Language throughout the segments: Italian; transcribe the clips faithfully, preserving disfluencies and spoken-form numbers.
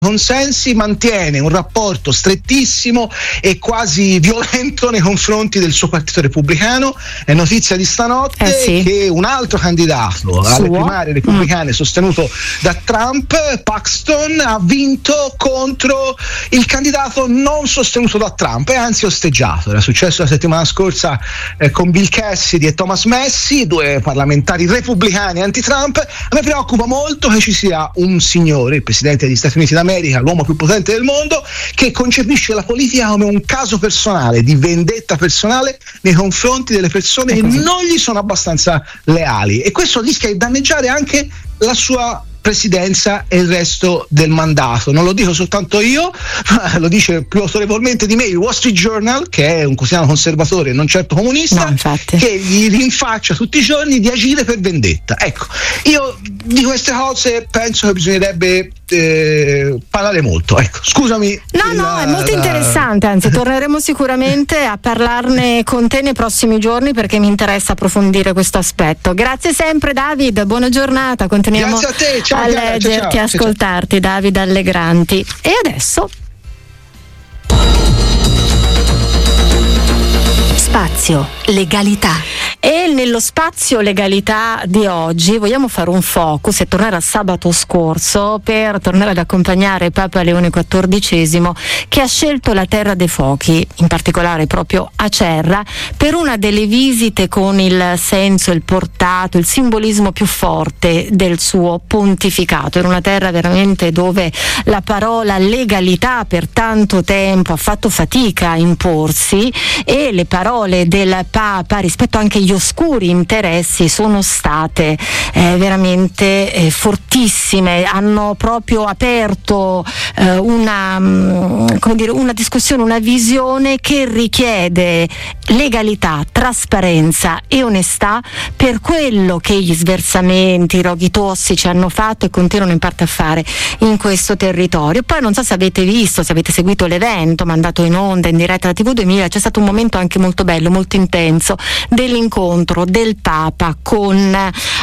consensi, mantiene un rapporto strettissimo e quasi violento nei confronti del suo partito repubblicano. È notizia di stanotte eh sì. che un altro candidato alle primarie repubblicane mm. sostenuto da Trump, Paxton, ha vinto contro il candidato non sostenuto da Trump e anzi osteggiato. Era successo la settimana scorsa eh, con Bill Cassidy e Thomas Massie, due parlamentari repubblicani anti-Trump. A me preoccupa molto che ci sia un signore, il presidente degli Stati Uniti d'America, l'uomo più potente del mondo, che concepisce la politica come un caso personale, di vendetta personale nei confronti delle persone che non gli sono abbastanza leali, e questo rischia di danneggiare anche la sua presidenza e il resto del mandato. Non lo dico soltanto io, lo dice più autorevolmente di me il Wall Street Journal, che è un quotidiano conservatore non certo comunista, no, che gli rinfaccia tutti i giorni di agire per vendetta. Ecco, io di queste cose penso che bisognerebbe eh, parlare molto. Ecco, scusami. No, no, la, è molto la... interessante, anzi torneremo sicuramente a parlarne con te nei prossimi giorni, perché mi interessa approfondire questo aspetto. Grazie sempre David, buona giornata, continuiamo Grazie a te, ciao, a Chiara, leggerti, ciao, a ciao, ascoltarti, ciao. David Allegranti. E adesso Spazio Legalità. E nello spazio legalità di oggi vogliamo fare un focus e tornare al sabato scorso per tornare ad accompagnare Papa Leone quattordicesimo, che ha scelto la Terra dei Fuochi, in particolare proprio Acerra, per una delle visite con il senso, il portato, il simbolismo più forte del suo pontificato. Era una terra veramente dove la parola legalità per tanto tempo ha fatto fatica a imporsi, e le parole del Papa rispetto anche agli oscuri interessi sono state eh, veramente eh, fortissime, hanno proprio aperto eh, una, mh, come dire, una discussione, una visione che richiede legalità, trasparenza e onestà per quello che gli sversamenti, i roghi tossici hanno fatto e continuano in parte a fare in questo territorio. Poi non so se avete visto, se avete seguito l'evento mandato in onda in diretta da T V duemila, c'è stato un momento anche molto bello, molto intenso, dell'incontro del Papa con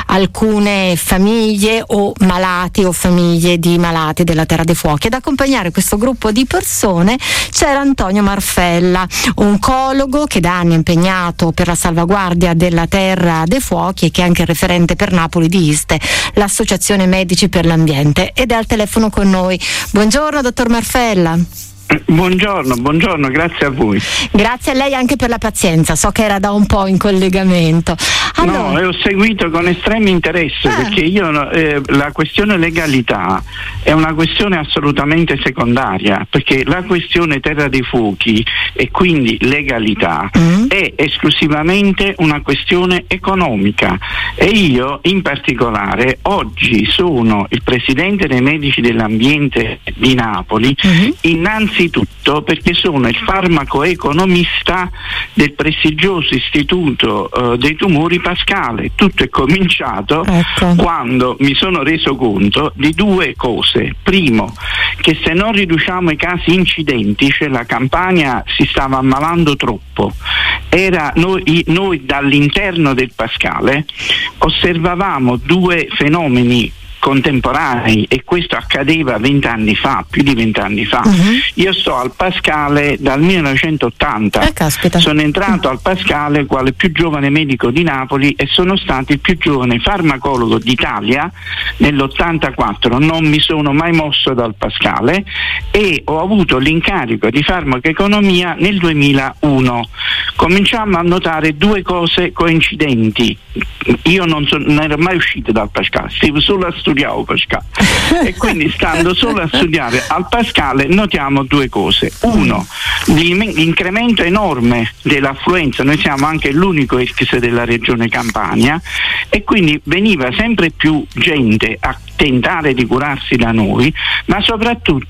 alcune famiglie o malati o famiglie di malati della Terra dei Fuochi. Ad accompagnare questo gruppo di persone c'era Antonio Marfella, oncologo che da anni è impegnato per la salvaguardia della Terra dei Fuochi e che è anche il referente per Napoli di ISTE, l'Associazione Medici per l'Ambiente, ed è al telefono con noi. Buongiorno dottor Marfella. Buongiorno, buongiorno, grazie a voi. Grazie a lei anche per la pazienza, so che era da un po' in collegamento. Allora... No, ho seguito con estremo interesse, ah. perché io eh, la questione legalità è una questione assolutamente secondaria, perché la questione Terra dei Fuochi e quindi legalità mm. è esclusivamente una questione economica, e io in particolare oggi sono il presidente dei Medici dell'Ambiente di Napoli, mm-hmm. innanzitutto perché sono il farmacoeconomista del prestigioso istituto uh, dei tumori Pascale. Tutto è cominciato ecco. quando mi sono reso conto di due cose. Primo, che se non riduciamo i casi incidenti, cioè la Campania si stava ammalando troppo, era noi, noi dall'interno del Pascale osservavamo due fenomeni contemporanei, e questo accadeva vent'anni fa, più di vent'anni fa. Uh-huh. Io sto al Pascale dal millenovecentottanta, eh, sono entrato uh-huh. al Pascale quale più giovane medico di Napoli e sono stato il più giovane farmacologo d'Italia nell'ottantaquattro. Non mi sono mai mosso dal Pascale e ho avuto l'incarico di farmacoeconomia nel duemilauno. Cominciamo a notare due cose coincidenti. Io non, so, non ero mai uscito dal Pascale, stavo solo a studiare Pascale e quindi stando solo a studiare al Pascale notiamo due cose. Uno, l'incremento enorme dell'affluenza, noi siamo anche l'unico E C S della regione Campania, e quindi veniva sempre più gente a tentare di curarsi da noi, ma soprattutto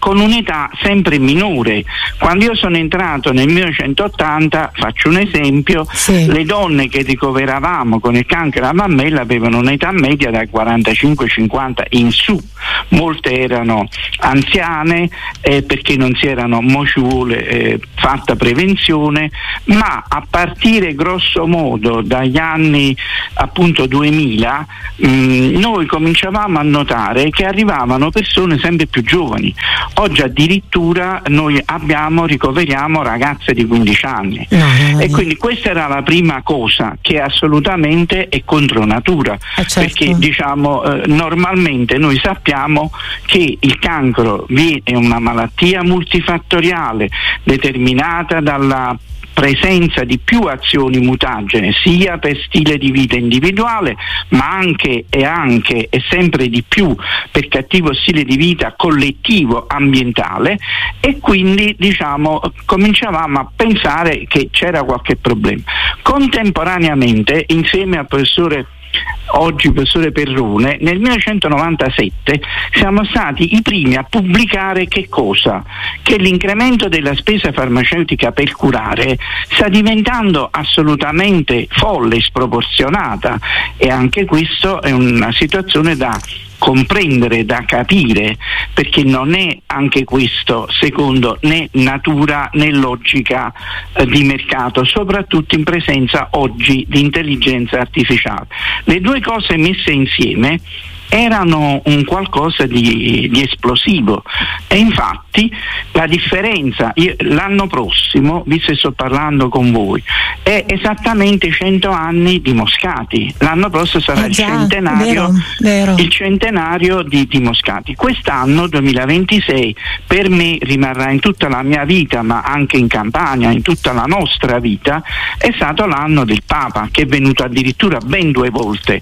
con un'età sempre minore. Quando io sono entrato nel millenovecentottanta, faccio un esempio, sì. le donne che ricoveravamo con il cancro alla mammella avevano un'età media da quarantacinque cinquanta in su, molte erano anziane eh, perché non si erano mo ci vuole eh, fatta prevenzione, ma a partire grosso modo dagli anni appunto duemila mh, noi cominciavamo a notare che arrivavano persone sempre più giovani. Oggi addirittura noi abbiamo, ricoveriamo ragazze di quindici anni, no, no, e quindi questa era la prima cosa che assolutamente è contro natura, eh certo. perché diciamo eh, normalmente noi sappiamo che il cancro è una malattia multifattoriale determinata dalla presenza di più azioni mutagene, sia per stile di vita individuale, ma anche e anche e sempre di più per cattivo stile di vita collettivo ambientale, e quindi diciamo cominciavamo a pensare che c'era qualche problema. Contemporaneamente, insieme al professore oggi professore Perrone, nel millenovecentonovantasette siamo stati i primi a pubblicare che cosa? Che l'incremento della spesa farmaceutica per curare sta diventando assolutamente folle, sproporzionata, e anche questo è una situazione da comprendere, da capire, perché non è anche questo secondo né natura né logica eh, di mercato, soprattutto in presenza oggi di intelligenza artificiale. Le due cose messe insieme erano un qualcosa di, di esplosivo, e infatti la differenza io, l'anno prossimo, visto che sto parlando con voi, è esattamente cento anni di Moscati. L'anno prossimo sarà eh già, il centenario vero, vero. il centenario di, di Moscati. Quest'anno duemilaventisei per me rimarrà in tutta la mia vita, ma anche in Campania, in tutta la nostra vita, è stato l'anno del Papa, che è venuto addirittura ben due volte,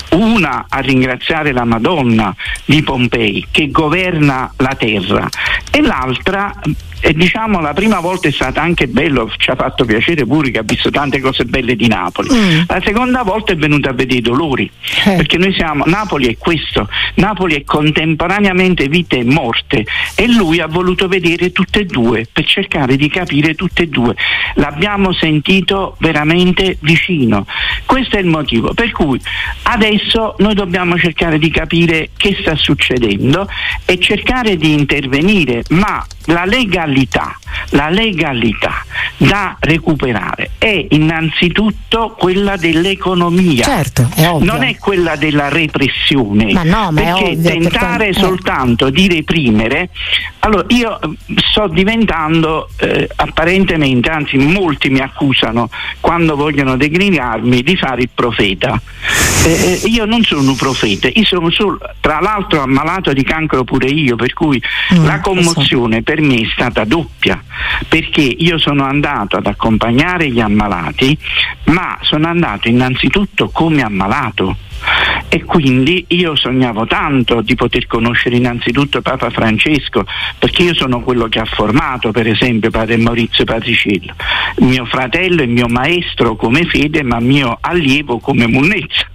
una a ringraziare la Madonna di Pompei che governa la terra, e l'altra, e diciamo la prima volta è stata anche bello, ci ha fatto piacere pure che ha visto tante cose belle di Napoli, mm. la seconda volta è venuta a vedere i dolori, eh. perché noi siamo, Napoli è questo, Napoli è contemporaneamente vita e morte, e lui ha voluto vedere tutte e due per cercare di capire tutte e due, l'abbiamo sentito veramente vicino. Questo è il motivo per cui adesso noi dobbiamo cercare di capire che sta succedendo e cercare di intervenire, ma la legalità, la legalità da recuperare è innanzitutto quella dell'economia, certo, è ovvio. Non è quella della repressione, ma no, ma perché è ovvio, tentare perché... soltanto di reprimere, allora io sto diventando eh, apparentemente, anzi molti mi accusano quando vogliono declinarmi di fare il profeta. Eh, io non sono un profeta, io sono solo, tra l'altro ammalato di cancro pure io, per cui mm, la commozione per me è stata doppia, perché io sono andato ad accompagnare gli ammalati, ma sono andato innanzitutto come ammalato, e quindi io sognavo tanto di poter conoscere innanzitutto Papa Francesco, perché io sono quello che ha formato per esempio padre Maurizio Patriciello, mio fratello e mio maestro come fede, ma mio allievo come munnezza.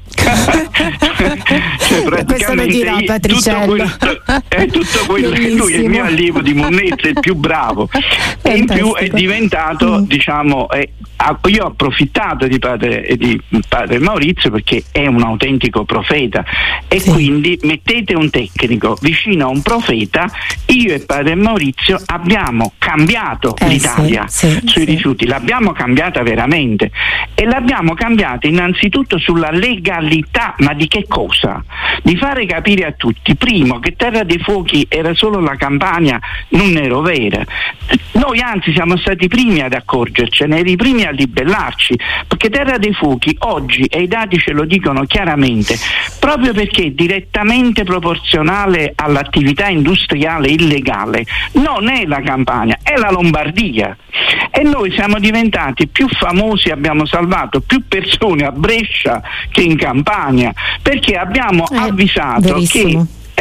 Cioè, questo lo dirà Patriciello, è tutto quello, lui è il mio allievo di munnezza, il più bravo, e in più è diventato mm. diciamo è, io ho approfittato di padre, di padre Maurizio perché è un autentico profeta, e sì. quindi mettete un tecnico vicino a un profeta. Io e padre Maurizio abbiamo cambiato eh, l'Italia sì, sì, sui sì. rifiuti, l'abbiamo cambiata veramente, e l'abbiamo cambiata innanzitutto sulla legalità. Ma di che cosa? Di fare capire a tutti, primo, che Terra dei Fuochi era solo la Campania, non ero vera. Noi anzi siamo stati i primi ad accorgercene, eri i primi a libellarci, perché Terra dei Fuochi oggi, e i dati ce lo dicono chiaramente, proprio perché è direttamente proporzionale all'attività industriale illegale, non è la Campania, è la Lombardia, e noi siamo diventati più famosi, abbiamo salvato più persone a Brescia che in Campania, perché abbiamo eh, avvisato verissimo. che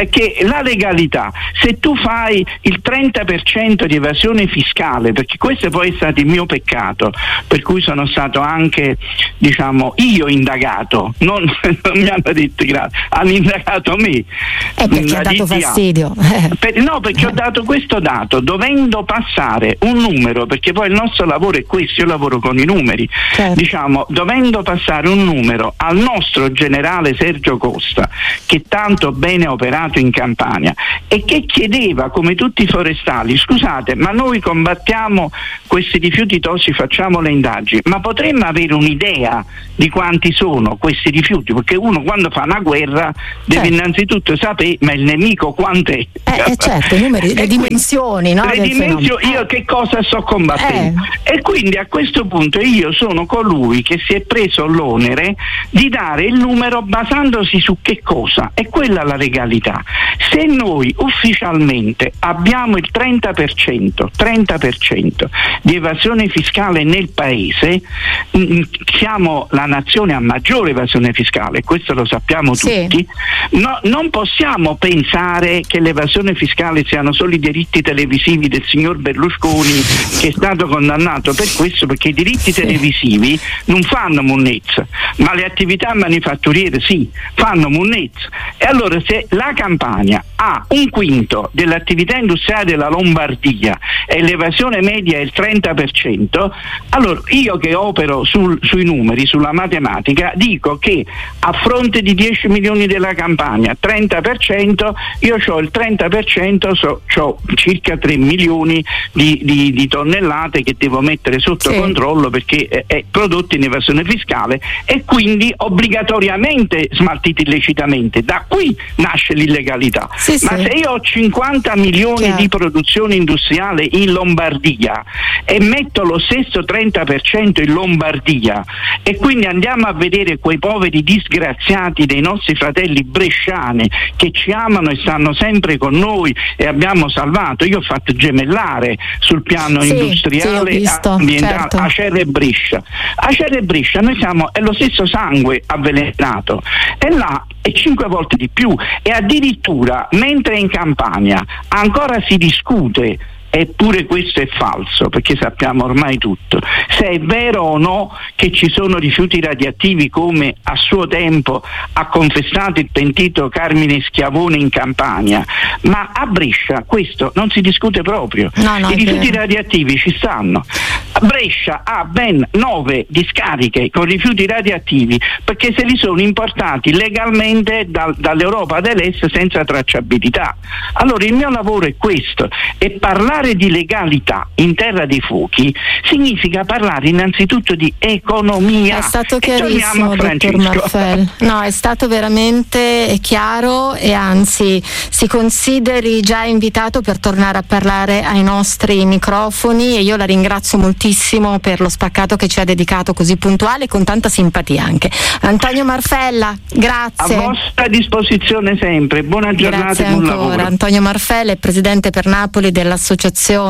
è che la legalità, se tu fai il trenta per cento di evasione fiscale, perché questo poi è stato il mio peccato, per cui sono stato anche, diciamo, io indagato, non, non mi hanno detto grazie, hanno indagato me. Eh, perché ha dato fastidio. Per, no, perché ho dato questo dato, dovendo passare un numero, perché poi il nostro lavoro è questo, io lavoro con i numeri, certo. Diciamo, dovendo passare un numero al nostro generale Sergio Costa, che tanto bene ha operato in Campania e che chiedeva, come tutti i forestali, scusate, ma noi combattiamo questi rifiuti tossici, facciamo le indagini, ma potremmo avere un'idea di quanti sono questi rifiuti? Perché uno quando fa una guerra deve certo. innanzitutto sapere, ma il nemico quant'è? Eh, eh certo, i numeri, le dimensioni, no? Le dimensioni, io che cosa sto combattendo? Eh. E quindi a questo punto io sono colui che si è preso l'onere di dare il numero basandosi su che cosa? È quella la legalità. Se noi ufficialmente abbiamo il trenta per cento, trenta per cento di evasione fiscale nel paese, mh, siamo la nazione a maggiore evasione fiscale, questo lo sappiamo sì. tutti, no, non possiamo pensare che l'evasione fiscale siano solo i diritti televisivi del signor Berlusconi, che è stato condannato per questo, perché i diritti sì. televisivi non fanno monnezza, ma le attività manifatturiere sì, fanno monnezza. E allora se la Campania ha un quinto dell'attività industriale della Lombardia e l'evasione media è il trenta per cento, allora io che opero sul, sui numeri, sulla matematica, dico che a fronte di dieci milioni della Campania, trenta per cento, io ho il trenta per cento, so, ho circa tre milioni di, di, di tonnellate che devo mettere sotto sì. controllo, perché è, è prodotto in evasione fiscale e quindi obbligatoriamente smaltiti illecitamente. Da qui nasce l'illegalità. Sì, ma sì. se io ho cinquanta milioni Chiaro. di produzione industriale in Lombardia e metto lo stesso trenta per cento in Lombardia, e quindi andiamo a vedere quei poveri disgraziati dei nostri fratelli bresciani che ci amano e stanno sempre con noi e abbiamo salvato, io ho fatto gemellare sul piano sì, industriale, sì, visto, ambientale, certo. Acerra e Brescia. Acerra e Brescia, noi siamo, è lo stesso sangue avvelenato, e là è cinque volte di più, e addirittura mentre in Campania ancora si discute, eppure questo è falso, perché sappiamo ormai tutto, se è vero o no che ci sono rifiuti radioattivi, come a suo tempo ha confessato il pentito Carmine Schiavone in Campania, ma a Brescia questo non si discute proprio. No, no, i rifiuti radioattivi ci stanno. Brescia ha ben nove discariche con rifiuti radioattivi, perché se li sono importati legalmente dal, dall'Europa dell'Est senza tracciabilità. Allora il mio lavoro è questo, e parlare di legalità in terra dei fuochi significa parlare innanzitutto di economia. È stato chiarissimo, dottor Marfel. No, è stato veramente chiaro, e anzi si consideri già invitato per tornare a parlare ai nostri microfoni, e io la ringrazio moltissimo per lo spaccato che ci ha dedicato, così puntuale e con tanta simpatia anche. Antonio Marfella, grazie. A vostra disposizione sempre, buona giornata. Grazie e buon ancora. lavoro. Antonio Marfella è presidente per Napoli dell'associazione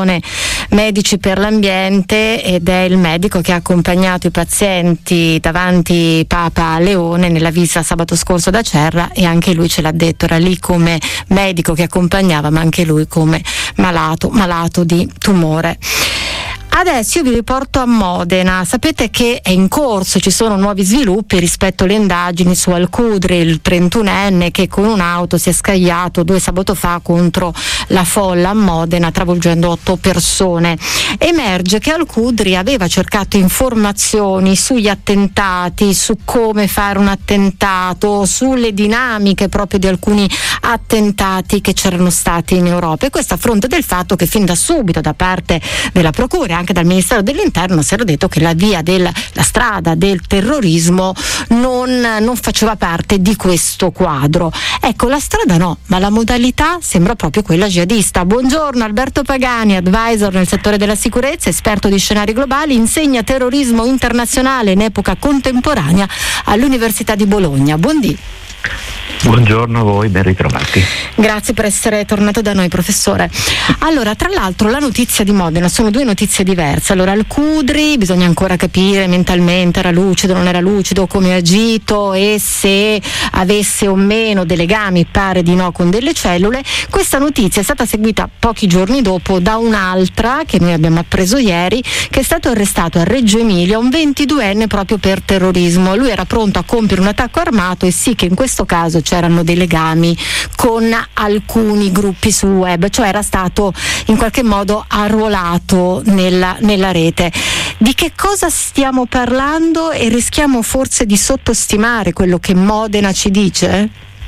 Medici per l'Ambiente, ed è il medico che ha accompagnato i pazienti davanti Papa Leone nella visita sabato scorso ad Acerra, e anche lui ce l'ha detto, era lì come medico che accompagnava, ma anche lui come malato, malato di tumore. Adesso io vi riporto a Modena. Sapete che è in corso, ci sono nuovi sviluppi rispetto alle indagini su Al-Qudri, il trentunenne che con un'auto si è scagliato due sabato fa contro la folla a Modena, travolgendo otto persone. Emerge che Al-Qudri aveva cercato informazioni sugli attentati, su come fare un attentato, sulle dinamiche proprio di alcuni attentati che c'erano stati in Europa, e questo a fronte del fatto che fin da subito da parte della procura, anche dal Ministero dell'Interno, si era detto che la via del, la strada del terrorismo non, non faceva parte di questo quadro. Ecco, la strada no, ma la modalità sembra proprio quella jihadista. Buongiorno Alberto Pagani, advisor nel settore della sicurezza, esperto di scenari globali, insegna terrorismo internazionale in epoca contemporanea all'Università di Bologna. Buondì. Buongiorno a voi, ben ritrovati. Grazie per essere tornato da noi, professore. Allora, tra l'altro la notizia di Modena, sono due notizie diverse. Allora, al Cudri bisogna ancora capire mentalmente, era lucido, non era lucido, come ha agito e se avesse o meno dei legami, pare di no, con delle cellule. Questa notizia è stata seguita pochi giorni dopo da un'altra che noi abbiamo appreso ieri, che è stato arrestato a Reggio Emilia un ventiduenne proprio per terrorismo. Lui era pronto a compiere un attacco armato e sì che in questo caso c'erano dei legami con alcuni gruppi sul web, cioè era stato in qualche modo arruolato nella, nella rete. Di che cosa stiamo parlando e rischiamo forse di sottostimare quello che Modena ci dice?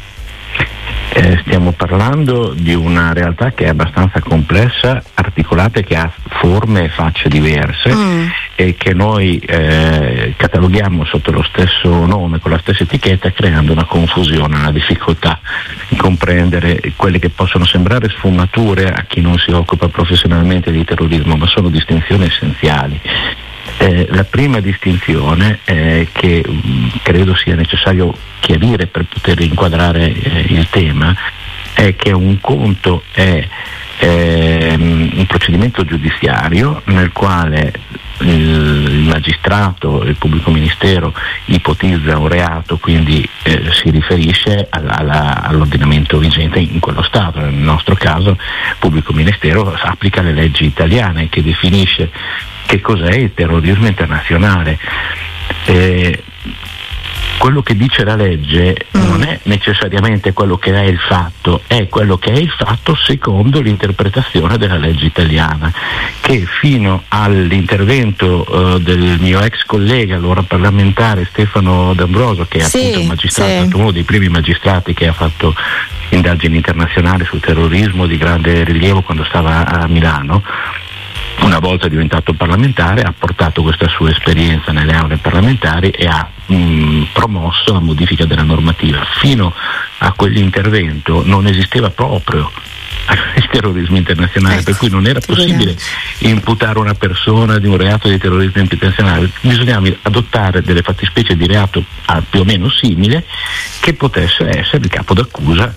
Eh, stiamo parlando di una realtà che è abbastanza complessa, articolata e che ha forme e facce diverse mm. e che noi eh, cataloghiamo sotto lo stesso nome, con la stessa etichetta, creando una confusione, una difficoltà di comprendere quelle che possono sembrare sfumature a chi non si occupa professionalmente di terrorismo, ma sono distinzioni essenziali. Eh, la prima distinzione eh, che mh, credo sia necessario chiarire per poter inquadrare eh, il tema è che un conto è ehm, un procedimento giudiziario nel quale il magistrato, il pubblico ministero ipotizza un reato, quindi eh, si riferisce alla, alla, all'ordinamento vigente in quello Stato. Nel nostro caso il pubblico ministero applica le leggi italiane che definisce che cos'è il terrorismo internazionale. Eh, quello che dice la legge mm. non è necessariamente quello che è il fatto, è quello che è il fatto secondo l'interpretazione della legge italiana, che fino all'intervento uh, del mio ex collega, allora parlamentare Stefano D'Ambroso, che è sì, appunto un magistrato, sì. uno dei primi magistrati che ha fatto indagini internazionali sul terrorismo di grande rilievo quando stava a Milano, una volta diventato parlamentare ha portato questa sua esperienza nelle aule parlamentari e ha mh, promosso la modifica della normativa. Fino a quell'intervento non esisteva proprio il terrorismo internazionale, ecco, per cui non era possibile imputare una persona di un reato di terrorismo internazionale, bisognava adottare delle fattispecie di reato più o meno simile che potesse essere il capo d'accusa,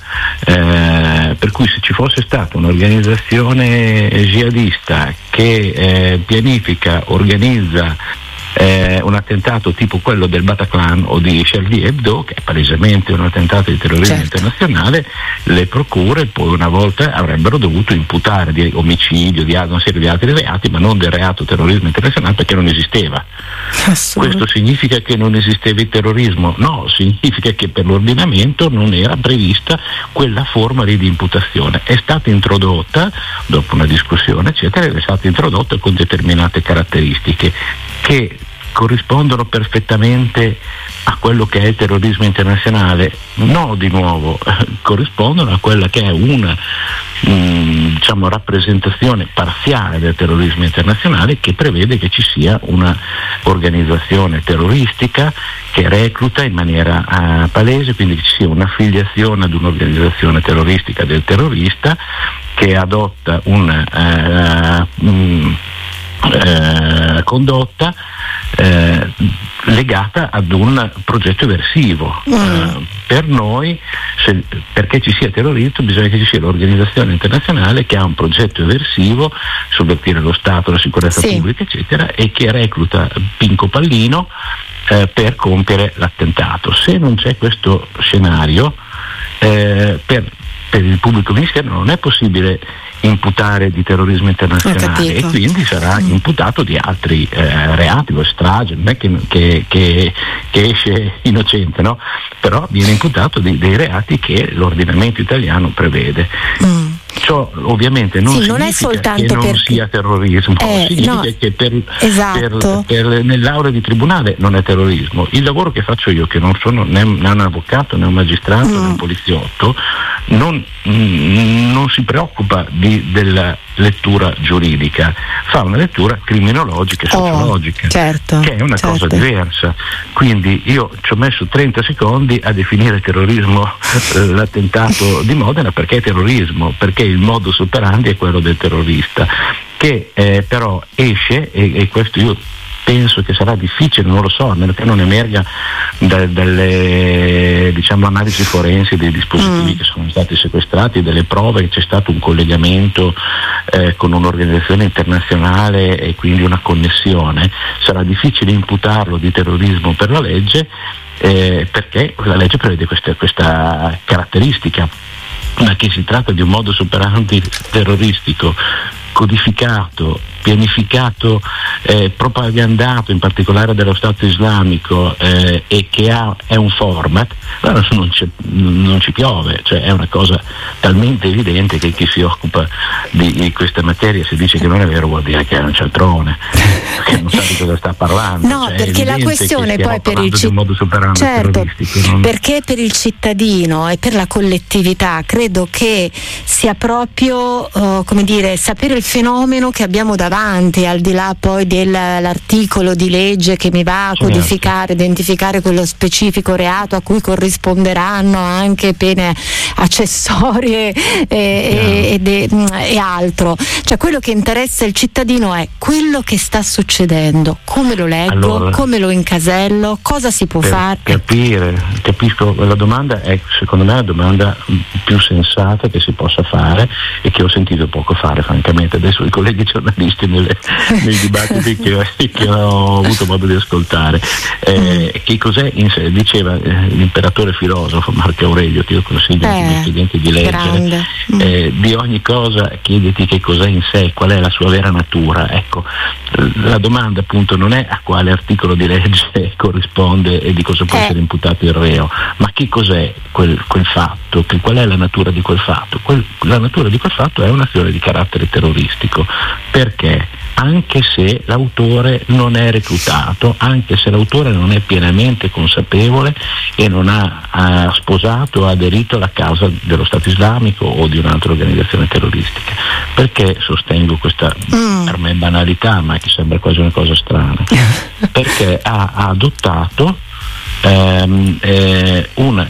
eh, per cui se ci fosse stata un'organizzazione jihadista che eh, pianifica, organizza Eh, un attentato tipo quello del Bataclan o di Charlie Hebdo, che è palesemente un attentato di terrorismo certo. internazionale, le procure poi una volta avrebbero dovuto imputare di omicidio, di una serie di altri reati, ma non del reato terrorismo internazionale, perché non esisteva. Questo significa che non esisteva il terrorismo? No, significa che per l'ordinamento non era prevista quella forma di imputazione. È stata introdotta dopo una discussione eccetera, è stata introdotta con determinate caratteristiche che corrispondono perfettamente a quello che è il terrorismo internazionale. No, di nuovo, eh, corrispondono a quella che è una mh, diciamo rappresentazione parziale del terrorismo internazionale, che prevede che ci sia una organizzazione terroristica che recluta in maniera uh, palese, quindi che ci sia un'affiliazione ad un'organizzazione terroristica del terrorista, che adotta una uh, uh, uh, condotta Eh, legata ad un progetto eversivo. Mm. Eh, per noi, se, perché ci sia terrorismo, bisogna che ci sia l'organizzazione internazionale che ha un progetto eversivo, sovvertire lo Stato, la sicurezza sì. pubblica, eccetera, e che recluta Pinco Pallino eh, per compiere l'attentato. Se non c'è questo scenario, eh, per, per il pubblico ministero non è possibile imputare di terrorismo internazionale e quindi sarà mm. imputato di altri eh, reati, o strage, non è che, che, che, che esce innocente, no? Però viene imputato di, dei reati che l'ordinamento italiano prevede. Mm. Ciò ovviamente non sì, non significa è che non perché... sia terrorismo, eh, significa no. che per, esatto. per, per, nell'aula di tribunale non è terrorismo. Il lavoro che faccio io, che non sono né, né un avvocato né un magistrato mm. né un poliziotto, non, mm, non si preoccupa di, della lettura giuridica, fa una lettura criminologica e sociologica, oh, certo, che è una certo. cosa diversa. Quindi io ci ho messo trenta secondi a definire terrorismo eh, l'attentato di Modena, perché è terrorismo, perché il modus operandi è quello del terrorista, che eh, però esce, e, e questo io penso che sarà difficile, non lo so, a meno che non emerga da, dalle diciamo analisi forensi dei dispositivi mm. che sono stati sequestrati, delle prove che c'è stato un collegamento eh, con un'organizzazione internazionale e quindi una connessione, sarà difficile imputarlo di terrorismo per la legge, eh, perché la legge prevede questa, questa caratteristica, ma che si tratta di un modus operandi terroristico codificato, pianificato, eh, propagandato in particolare dallo Stato islamico eh, e che ha, è un format, allora non, non ci piove, cioè è una cosa talmente evidente che chi si occupa di, di questa materia, se dice che non è vero vuol dire che è un cialtrone, che non sa di cosa sta parlando. No, cioè, perché la questione poi per il cittadino, certo, non... perché per il cittadino e per la collettività credo che sia proprio uh, come dire, sapere il fenomeno che abbiamo davanti, al di là poi dell'articolo di legge che mi va a codificare, certo, identificare quello specifico reato a cui corrisponderanno anche pene accessorie e, e, e, e altro. Cioè quello che interessa il cittadino è quello che sta succedendo, come lo leggo, allora, come lo incasello, cosa si può per fare. Capire, capisco, la domanda è secondo me la domanda più sensata che si possa fare e che ho sentito poco fare francamente adesso i colleghi giornalisti nelle, nei dibattiti che, che ho avuto modo di ascoltare. Eh, che cos'è in sé? Diceva eh, l'imperatore filosofo Marco Aurelio, che io consiglio ai miei studenti di leggere, eh, di ogni cosa chiediti che cos'è in sé, qual è la sua vera natura. Ecco, la domanda appunto non è a quale articolo di legge corrisponde e di cosa può eh. essere imputato il reo, ma che cos'è quel, quel fatto, che, qual è la natura di quel fatto. Quel, la natura di quel fatto è un'azione di carattere terroristico, perché anche se l'autore non è reclutato, anche se l'autore non è pienamente consapevole e non ha, ha sposato o aderito alla causa dello Stato islamico o di un'altra organizzazione terroristica. Perché sostengo questa mm. per me banalità, ma che sembra quasi una cosa strana? Perché ha, ha adottato ehm, eh, una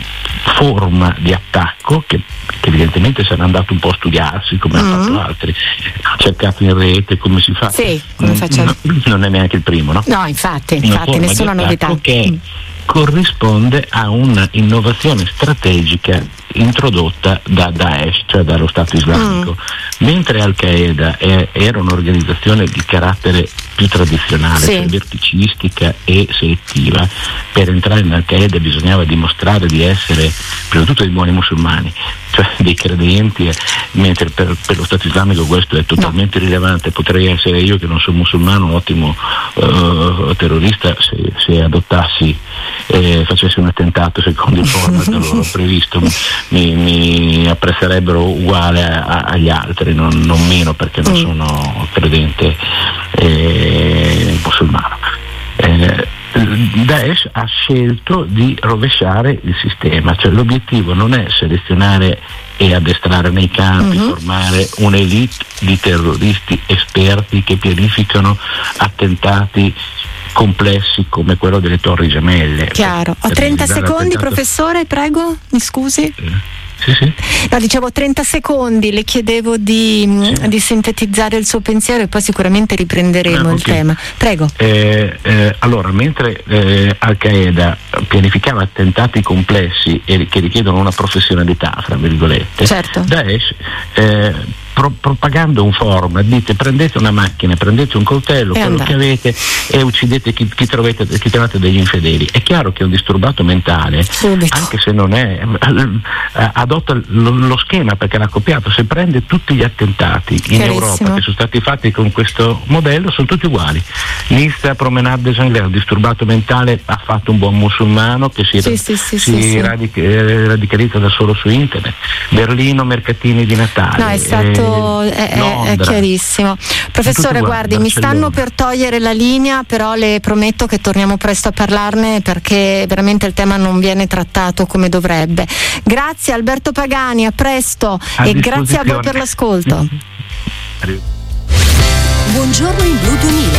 forma di attacco che, che evidentemente sarà andato un po' a studiarsi come mm. hanno fatto altri, ha cercato in rete come si fa. Sì, come facciamo? No, non è neanche il primo, no? No, infatti, infatti nessuna novità. Che mm. corrisponde a una innovazione strategica introdotta da Daesh, cioè dallo Stato islamico. Mm. Mentre Al-Qaeda è, era un'organizzazione di carattere più tradizionale, sì, cioè verticistica e selettiva, per entrare in Al-Qaeda bisognava dimostrare di essere prima di tutto dei buoni musulmani, cioè dei credenti, mentre per, per lo Stato islamico questo è totalmente no. irrilevante. Potrei essere io che non sono musulmano un ottimo uh, terrorista se, se adottassi e facessi un attentato secondo il format loro previsto, mi, mi apprezzerebbero uguale a, a, agli altri, non, non meno, perché non sono credente eh, musulmano. Eh, Daesh ha scelto di rovesciare il sistema, cioè l'obiettivo non è selezionare e addestrare nei campi, uh-huh. formare un'elite di terroristi esperti che pianificano attentati complessi come quello delle Torri Gemelle. Chiaro. Ho trenta secondi, professore, prego, mi scusi. Eh. Sì, sì. No, dicevo trenta secondi, le chiedevo di, sì. di sintetizzare il suo pensiero e poi sicuramente riprenderemo ah, il okay. tema. Prego. Eh, eh, allora, mentre eh, Al-Qaeda pianificava attentati complessi e che richiedono una professionalità, fra virgolette, certo. Daesh eh, Pro- propagando un forum, dite prendete una macchina, prendete un coltello, e quello andate. che avete e uccidete chi, chi, trovate, chi trovate degli infedeli. È chiaro che un disturbato mentale, Subito. anche se non è, adotta lo, lo schema perché l'ha copiato. Se prende tutti gli attentati in Europa che sono stati fatti con questo modello, sono tutti uguali. Nizza, Promenade des Anglais, un disturbato mentale ha fatto un buon musulmano che si, sì, sì, sì, si sì, sì. Radic- radicalizza da solo su internet. Berlino, mercatini di Natale. No, è stato È, è chiarissimo. Professore, guardi, mi stanno per togliere la linea, però le prometto che torniamo presto a parlarne perché veramente il tema non viene trattato come dovrebbe. Grazie Alberto Pagani, a presto a e grazie a voi per l'ascolto. Buongiorno in Blu duemila.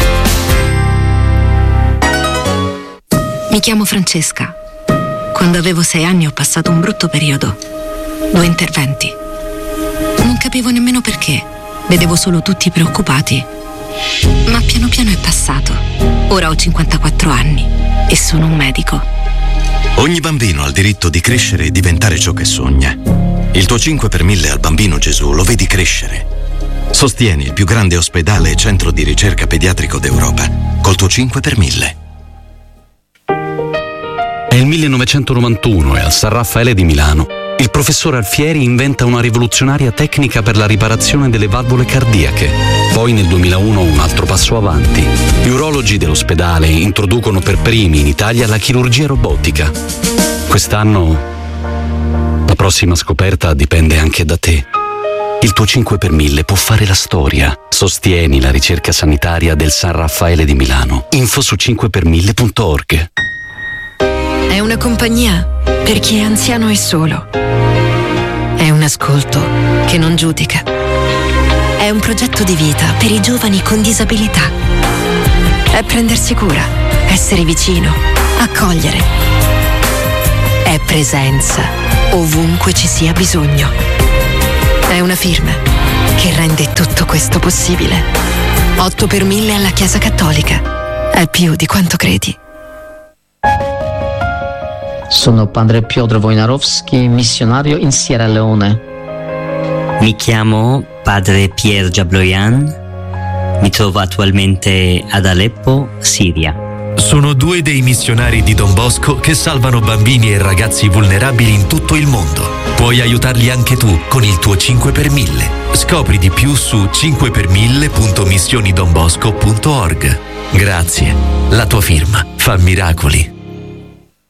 Mi chiamo Francesca. Quando avevo sei anni ho passato un brutto periodo. Due interventi. Non capivo nemmeno perché, vedevo solo tutti preoccupati. Ma piano piano è passato. Ora ho cinquantaquattro anni e sono un medico. Ogni bambino ha il diritto di crescere e diventare ciò che sogna. Il tuo cinque per mille al Bambino Gesù lo vedi crescere. Sostieni il più grande ospedale e centro di ricerca pediatrico d'Europa col tuo cinque per mille. È il millenovecentonovantuno e al San Raffaele di Milano il professor Alfieri inventa una rivoluzionaria tecnica per la riparazione delle valvole cardiache. Poi nel duemilauno un altro passo avanti. Gli urologi dell'ospedale introducono per primi in Italia la chirurgia robotica. Quest'anno la prossima scoperta dipende anche da te. Il tuo cinque per mille può fare la storia. Sostieni la ricerca sanitaria del San Raffaele di Milano. Info su cinque per mille punto org. È una compagnia per chi è anziano e solo. È un ascolto che non giudica. È un progetto di vita per i giovani con disabilità. È prendersi cura, essere vicino, accogliere. È presenza ovunque ci sia bisogno. È una firma che rende tutto questo possibile. otto per mille alla Chiesa Cattolica. È più di quanto credi. Sono padre Piotr Wojnarowski, missionario in Sierra Leone. Mi chiamo padre Pierre Jabloyan, mi trovo attualmente ad Aleppo, Siria. Sono due dei missionari di Don Bosco che salvano bambini e ragazzi vulnerabili in tutto il mondo. Puoi aiutarli anche tu con il tuo cinque per mille. Scopri di più su cinque per mille punto missioni don bosco punto org. Grazie, la tua firma fa miracoli.